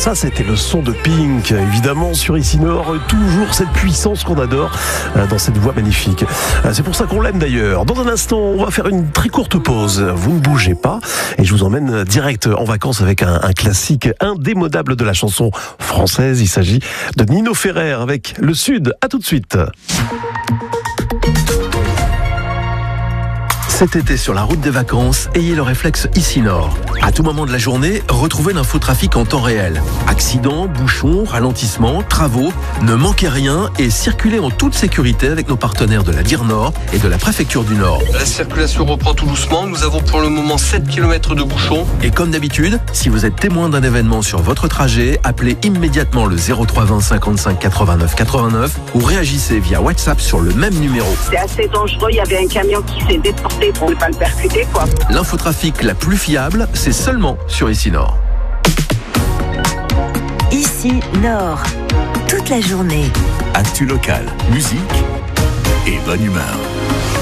Ça, c'était le son de Pink. Évidemment, sur Ici Nord, toujours cette puissance qu'on adore dans cette voix magnifique. C'est pour ça qu'on l'aime d'ailleurs. Dans un instant, on va faire une très courte pause. Vous ne bougez pas et je vous emmène direct en vacances avec un classique indémodable de la chanson française. Il s'agit de Nino Ferrer avec Le Sud. À tout de suite. Cet été sur la route des vacances, ayez le réflexe Ici Nord. À tout moment de la journée, retrouvez l'infotrafic en temps réel. Accidents, bouchons, ralentissements, travaux, ne manquez rien et circulez en toute sécurité avec nos partenaires de la DIR Nord et de la préfecture du Nord. La circulation reprend tout doucement. Nous avons pour le moment 7 km de bouchons. Et comme d'habitude, si vous êtes témoin d'un événement sur votre trajet, appelez immédiatement le 03 20 55 89 89 ou réagissez via WhatsApp sur le même numéro. C'est assez dangereux, il y avait un camion qui s'est déporté pour ne pas le percuter, quoi. L'infotrafic la plus fiable, c'est seulement sur Ici Nord. Ici Nord, toute la journée. Actu local, musique et bonne humeur.